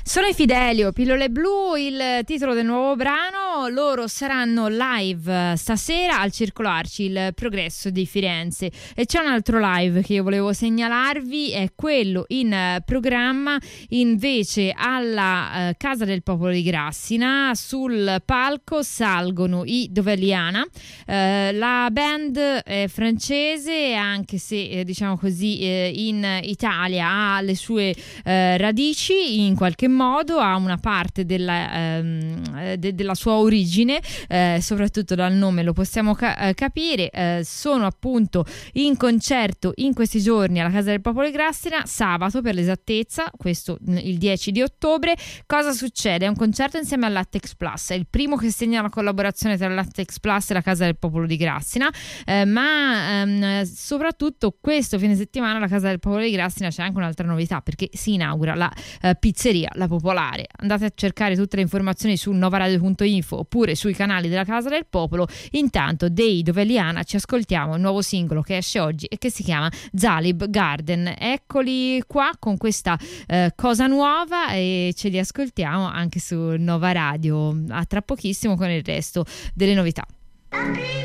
Sono i Fidelio, Pillole Blu, il titolo del nuovo brano. Loro saranno live stasera al Circolo Arci, il Progresso di Firenze. E c'è un altro live che io volevo segnalarvi, è quello in programma invece alla Casa del Popolo di Grassina. Sul palco salgono i Doveliana, la band è francese, anche se diciamo così in Italia ha le sue radici in qualche modo, ha una parte della sua origine, soprattutto dal nome lo possiamo capire. Sono appunto in concerto in questi giorni alla Casa del Popolo di Grassina, sabato per l'esattezza, questo il 10 di ottobre. Cosa succede? È un concerto insieme al Latex Plus, è il primo che segna la collaborazione tra Latex Plus e la Casa del Popolo di Grassina, ma soprattutto questo fine settimana alla Casa del Popolo di Grassina c'è anche un'altra novità, perché si inaugura la pizzeria La Popolare. Andate a cercare tutte le informazioni su novaradio.info oppure sui canali della Casa del Popolo. Intanto dei Doveliana ci ascoltiamo il nuovo singolo che esce oggi e che si chiama Zalib Garden. Eccoli qua con questa cosa nuova e ce li ascoltiamo anche su Nova Radio. A tra pochissimo con il resto delle novità.